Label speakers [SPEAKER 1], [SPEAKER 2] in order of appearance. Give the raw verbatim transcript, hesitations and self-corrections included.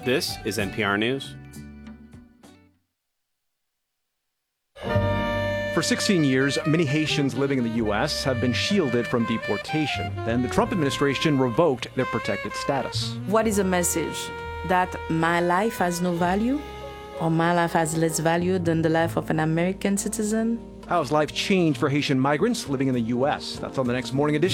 [SPEAKER 1] This is N P R News.
[SPEAKER 2] For sixteen years, many Haitians living in the U S have been shielded from deportation. Then the Trump administration revoked their protected status.
[SPEAKER 3] What is a message? That my life has no value? Or my life has less value than the life of an American citizen?
[SPEAKER 2] How has life changed for Haitian migrants living in the U S? That's on the next Morning Edition.